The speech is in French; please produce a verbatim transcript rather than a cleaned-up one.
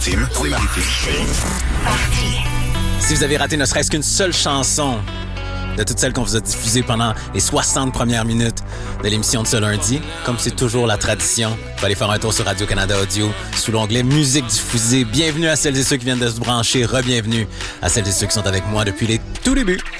Tim, c'est parti. Si vous avez raté ne serait-ce qu'une seule chanson de toutes celles qu'on vous a diffusées pendant les soixante premières minutes de l'émission de ce lundi, comme c'est toujours la tradition, vous pouvez aller faire un tour sur Radio-Canada Audio sous l'onglet Musique diffusée. Bienvenue à celles et ceux qui viennent de se brancher, re-bienvenue à celles et ceux qui sont avec moi depuis les tout débuts.